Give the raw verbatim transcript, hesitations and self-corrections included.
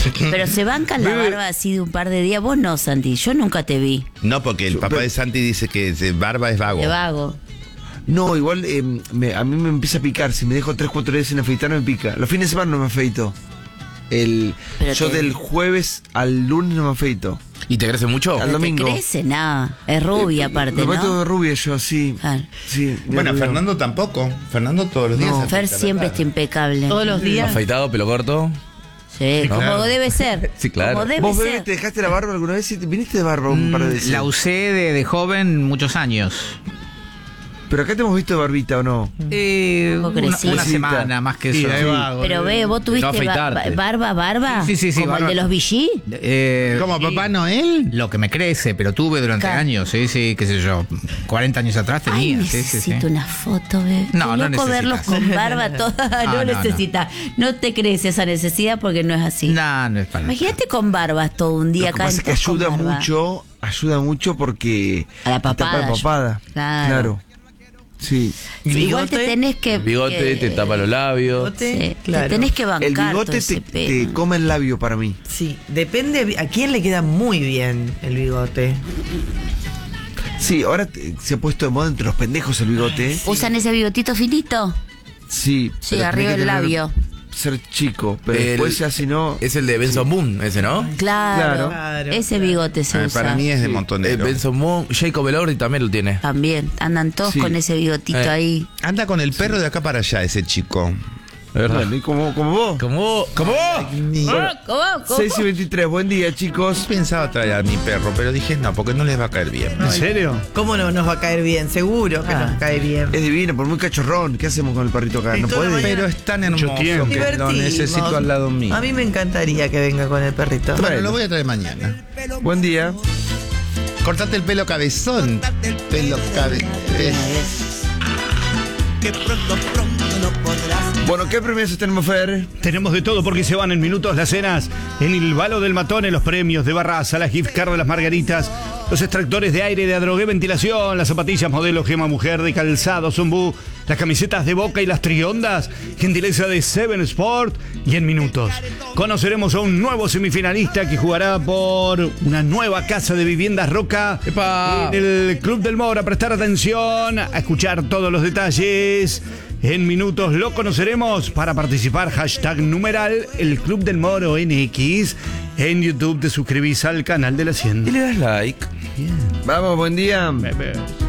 Pero se bancan la barba así de un par de días. Vos no, Santi, yo nunca te vi. No, porque el papá de Santi dice que de barba es vago. De vago. No, igual eh, me, a mí me empieza a picar. Si me dejo tres, cuatro días sin afeitar, me pica. Los fines de semana no me afeito. El, yo te... del jueves al lunes no me afeito. ¿Y te crece mucho? Al domingo. No te crece nada. Es rubia, eh, aparte, me ¿no? Me meto de rubia yo, sí. Claro. sí bueno, rubia. Fernando tampoco. Fernando todos los días. No. Fer siempre está impecable. Todos los días. Afeitado, pelo corto. Sí, Sí, como claro. debe ser. Sí, claro. Como debe ¿Vos, ser. bebé, te dejaste la barba alguna vez? ¿Sí? ¿Viniste de barba un par de veces? La usé de, de joven muchos años. Pero acá te hemos visto de barbita, ¿o no? Eh, Un poco una, crecido. una semana más que eso. ahí va. Pero ve, vos tuviste No ba- afeitarte. barba, barba. Sí, sí, sí, Como barba. el de los Vichy. Eh, ¿Como Papá Noel? Lo que me crece, pero tuve durante Claro. años, sí, sí, qué sé yo, cuarenta años atrás Ay, tenía. sí, sí, sí. necesito una foto, bebé. No, Qué no loco verlos necesitas. con barba toda. Ah, no, no, no. necesitas. No. te crees esa necesidad porque no es así. No, no es para Imagínate con barbas todo un día Lo que acá. pasa es que todos con ayuda barba. mucho, ayuda mucho porque... A la te tapa papada. la papada. Claro. Claro. Sí. Sí, igual te ¿Bigote? tenés que. El bigote que- te tapa los labios. Bigote, Sí, claro. te tenés que bancar. El todo bigote ese te, pelo. te come el labio para mí. Sí, depende a quién le queda muy bien el bigote. Sí, ahora te- se ha puesto de moda entre los pendejos el bigote. ¿Usan ese bigotito finito? Sí. Sí, pero arriba tenés del que tener- labio. Ser chico, pero El- después ya si no... Es el de Benson Moon, ese, ¿no? Claro. Claro. Ese bigote se Ah, usa. para mí es de Eh, montonero. Benson Moon, Jacob Elordi también lo tiene. También. Andan todos Sí. con ese bigotito Eh. ahí. Anda con el perro de acá para allá, ese chico. De verdad. Bueno, y como, como vos. ¿Cómo? ¿Cómo? Ah, ¿Cómo? ¿Cómo? seis y veintitrés, buen día, chicos. Pensaba traer a mi perro, pero dije no, porque no les va a caer bien. ¿En serio? ¿Cómo no nos va a caer bien? Seguro que Ah. nos cae bien. Es divino, por muy cachorrón. ¿Qué hacemos con el perrito acá? Y ¿No toda la puede? mañana- Pero es tan hermoso Mucho tiempo. que lo Divertimos. necesito al lado mío. A mí me encantaría que venga con el perrito. Bueno, lo voy a traer mañana. Buen día. Cortate el pelo cabezón. Pelo cabezón. Bueno, ¿qué premios tenemos, Fer? Tenemos de todo porque se van en minutos las cenas en el Balo del Matón, en los premios de Barraza, la gift card de las Margaritas, los extractores de aire de Adrogué Ventilación, las zapatillas modelo Gema Mujer de Calzado Zumbú, las camisetas de Boca y las triondas, gentileza de Seven Sport, y en minutos conoceremos a un nuevo semifinalista que jugará por una nueva casa de viviendas Roca ¡Epa! en el Club del Moro. A prestar atención, a escuchar todos los detalles. En minutos lo conoceremos. Para participar, hashtag numeral el Club del Moro N X. En YouTube te suscribís al canal de la Y Hacienda. le das like. Vamos, buen día. Bebé.